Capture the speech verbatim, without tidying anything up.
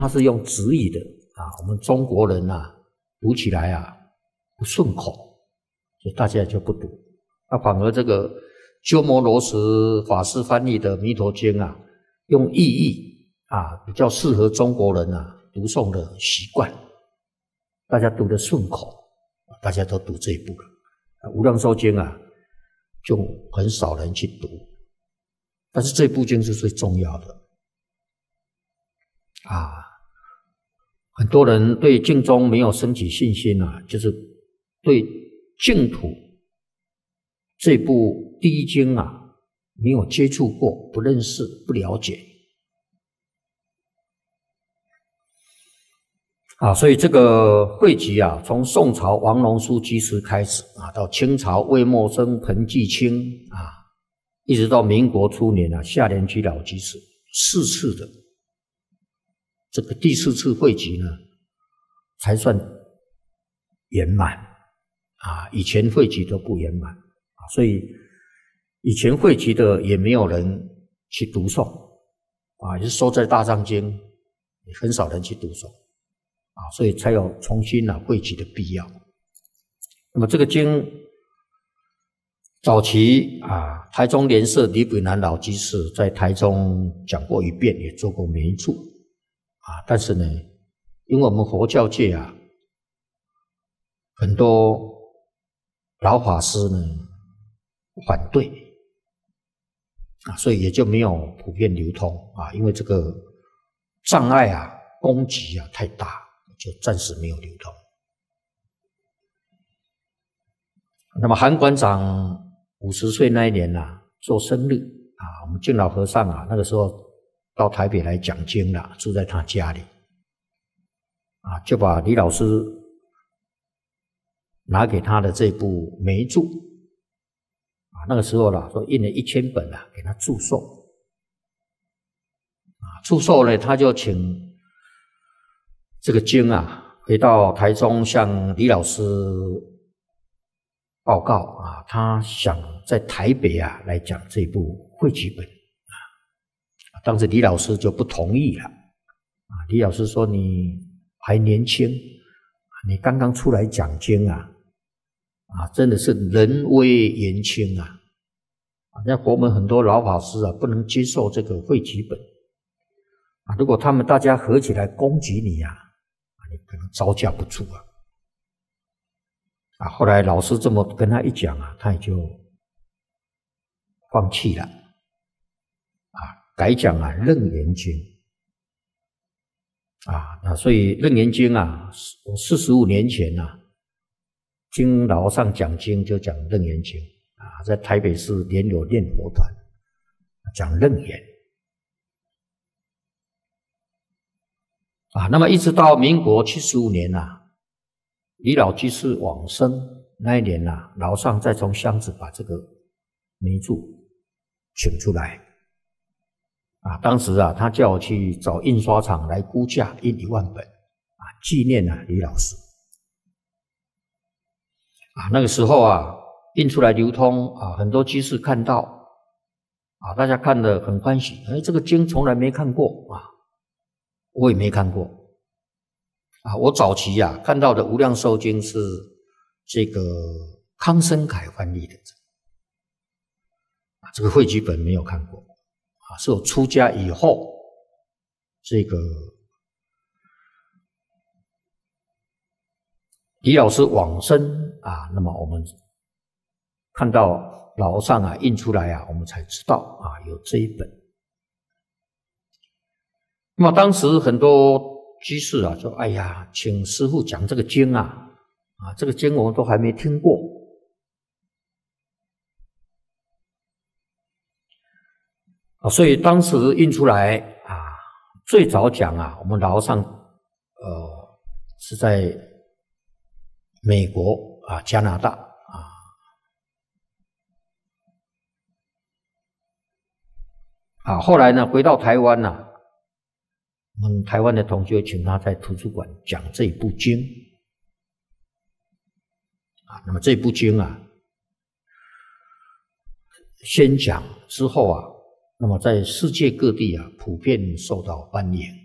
它是用直译的啊，我们中国人啊读起来啊不顺口，所以大家就不读。那反而这个鸠摩罗什法师翻译的《弥陀经》啊，用意译啊，比较适合中国人啊读诵的习惯，大家读得顺口，大家都读这一部了。《无量寿经》啊，就很少人去读，但是这部经是最重要的啊。很多人对净宗没有升起信心啊，就是对净土这部第一经啊没有接触过，不认识，不了解啊。所以这个汇集啊，从宋朝王龙书居士开始啊，到清朝魏默生、彭继清啊，一直到民国初年啊，夏莲居老居士四次的这个第四次汇集呢，才算圆满啊。以前汇集都不圆满啊，所以以前汇集的也没有人去读诵啊，也是收在大藏经，也很少人去读诵啊，所以才有重新啊汇集的必要。那么这个经早期啊，台中莲社李炳南老居士在台中讲过一遍，也做过媒著啊，但是呢，因为我们佛教界啊，很多老法师呢反对啊，所以也就没有普遍流通啊，因为这个障碍啊、攻击啊太大，就暂时没有流通。那么韩馆长五十岁那一年啊，做生日啊，我们净老和尚啊，那个时候到台北来讲经了，住在他家里啊，就把李老师拿给他的这部媒著啊，那个时候啦，说印了一千本啊，给他祝寿啊，祝寿呢，他就请这个经啊，回到台中向李老师报告啊，他想在台北啊来讲这部汇集本啊，当时李老师就不同意了啊，李老师说你还年轻，你刚刚出来讲经啊。啊，真的是人微言轻啊！啊，像国门很多老法师啊，不能接受这个汇集本啊。如果他们大家合起来攻击你啊，你可能招架不住啊！啊，后来老师这么跟他一讲啊，他也就放弃了啊，改讲啊《楞严经》啊。那所以《楞严经》啊，我四十五年前啊。经老上讲经就讲楞严经啊，在台北市莲友念佛团讲楞严啊。那么一直到民国七十五年啊，李老居士往生那一年啊，老上再从箱子把这个媒著请出来啊。当时啊，他叫我去找印刷厂来估价印一万本啊，纪念啊李老师。啊，那个时候啊，印出来流通啊，很多居士看到啊，大家看得很欢喜。哎，这个经从来没看过啊，我也没看过啊。我早期啊看到的《无量寿经》是这个康生凯翻译的啊，这个汇集本没有看过啊，是我出家以后这个。李老师往生啊，那么我们看到老上啊印出来啊，我们才知道啊有这一本。那么当时很多居士啊说：“哎呀，请师父讲这个经啊，啊这个经我们都还没听过。”啊，所以当时印出来啊，最早讲啊，我们老上呃是在美国啊、加拿大啊，啊，后来呢，回到台湾呢、啊，我们台湾的同学请他在图书馆讲这部经啊。那么这部经啊，先讲之后啊，那么在世界各地啊，普遍受到欢迎